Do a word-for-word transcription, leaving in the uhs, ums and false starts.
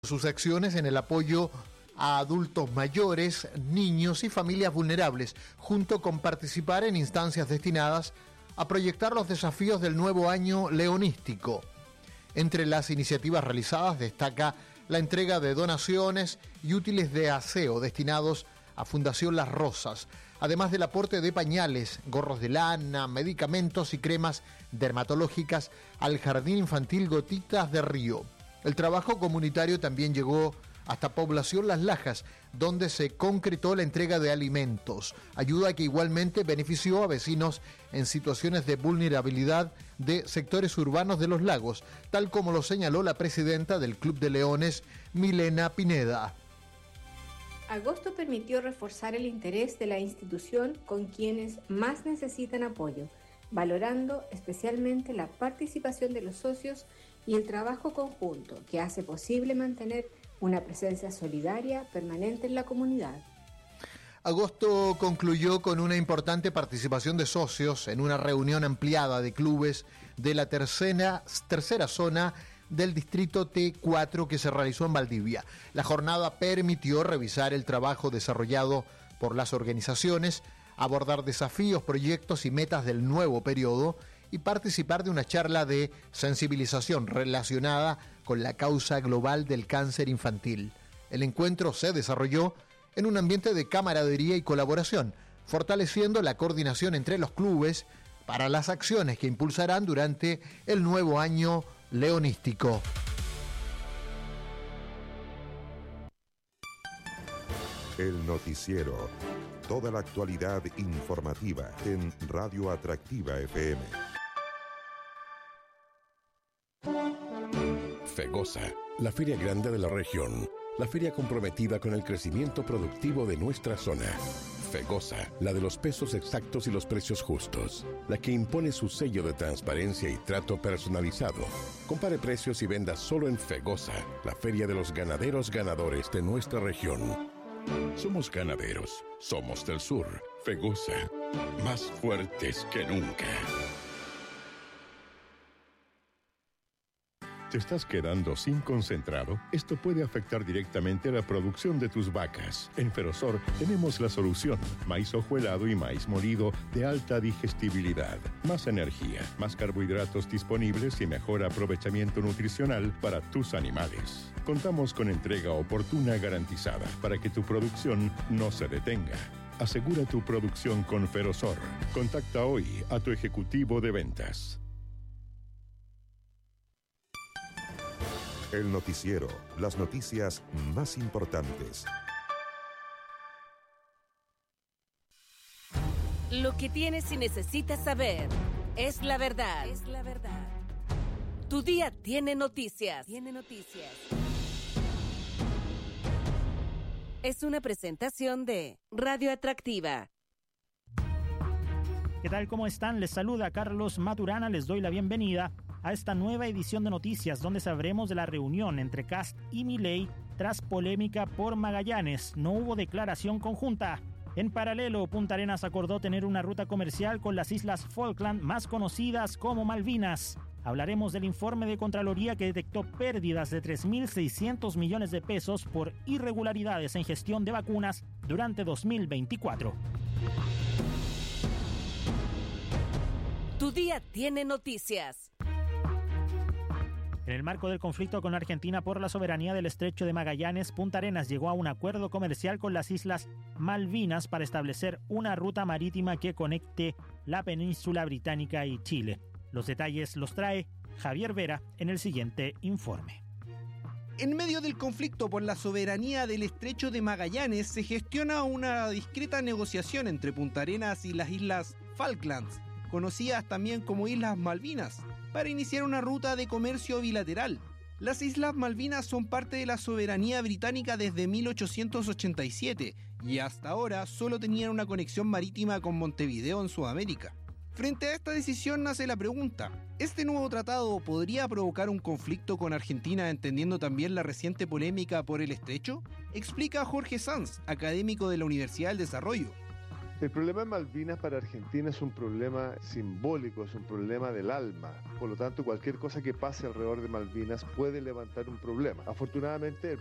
sus acciones en el apoyo a adultos mayores, niños y familias vulnerables, junto con participar en instancias destinadas a proyectar los desafíos del nuevo año leonístico. Entre las iniciativas realizadas destaca la entrega de donaciones y útiles de aseo destinados a Fundación Las Rosas, además del aporte de pañales, gorros de lana, medicamentos y cremas dermatológicas al Jardín Infantil Gotitas de Río. El trabajo comunitario también llegó hasta Población Las Lajas, donde se concretó la entrega de alimentos, ayuda que igualmente benefició a vecinos en situaciones de vulnerabilidad de sectores urbanos de Los Lagos, tal como lo señaló la presidenta del Club de Leones, Milena Pineda. Agosto permitió reforzar el interés de la institución con quienes más necesitan apoyo, valorando especialmente la participación de los socios y el trabajo conjunto que hace posible mantener una presencia solidaria permanente en la comunidad. Agosto concluyó con una importante participación de socios en una reunión ampliada de clubes de la tercera, tercera zona del distrito T cuatro que se realizó en Valdivia. La jornada permitió revisar el trabajo desarrollado por las organizaciones, abordar desafíos, proyectos y metas del nuevo periodo y participar de una charla de sensibilización relacionada con la causa global del cáncer infantil. El encuentro se desarrolló en un ambiente de camaradería y colaboración, fortaleciendo la coordinación entre los clubes para las acciones que impulsarán durante el nuevo año leonístico. El noticiero. Toda la actualidad informativa en Radio Atractiva F M. FEGOSA, la feria grande de la región, la feria comprometida con el crecimiento productivo de nuestra zona. FEGOSA, la de los pesos exactos y los precios justos, la que impone su sello de transparencia y trato personalizado. Compare precios y venda solo en FEGOSA, la feria de los ganaderos ganadores de nuestra región. Somos ganaderos, somos del sur. FEGOSA, más fuertes que nunca. ¿Te estás quedando sin concentrado? Esto puede afectar directamente la producción de tus vacas. En Ferosor tenemos la solución. Maíz hojuelado y maíz molido de alta digestibilidad. Más energía, más carbohidratos disponibles y mejor aprovechamiento nutricional para tus animales. Contamos con entrega oportuna garantizada para que tu producción no se detenga. Asegura tu producción con Ferosor. Contacta hoy a tu ejecutivo de ventas. El noticiero, las noticias más importantes. Lo que tienes y necesitas saber es la verdad. Es la verdad. Tu día tiene noticias. Tiene noticias. Es una presentación de Radio Atractiva. ¿Qué tal? ¿Cómo están? Les saluda Carlos Maturana. Les doy la bienvenida a esta nueva edición de noticias donde sabremos de la reunión entre Kast y Milei tras polémica por Magallanes. No hubo declaración conjunta. En paralelo, Punta Arenas acordó tener una ruta comercial con las Islas Falkland, más conocidas como Malvinas. Hablaremos del informe de Contraloría que detectó pérdidas de tres mil seiscientos millones de pesos por irregularidades en gestión de vacunas durante dos mil veinticuatro. Tu día tiene noticias. En el marco del conflicto con Argentina por la soberanía del Estrecho de Magallanes, Punta Arenas llegó a un acuerdo comercial con las Islas Malvinas para establecer una ruta marítima que conecte la península británica y Chile. Los detalles los trae Javier Vera en el siguiente informe. En medio del conflicto por la soberanía del Estrecho de Magallanes, se gestiona una discreta negociación entre Punta Arenas y las Islas Falklands, conocidas también como Islas Malvinas, para iniciar una ruta de comercio bilateral. Las Islas Malvinas son parte de la soberanía británica desde mil ochocientos ochenta y siete y hasta ahora solo tenían una conexión marítima con Montevideo en Sudamérica. Frente a esta decisión nace la pregunta: ¿este nuevo tratado podría provocar un conflicto con Argentina, entendiendo también la reciente polémica por el estrecho? Explica Jorge Sanz, académico de la Universidad del Desarrollo. El problema de Malvinas para Argentina es un problema simbólico, es un problema del alma. Por lo tanto, cualquier cosa que pase alrededor de Malvinas puede levantar un problema. Afortunadamente,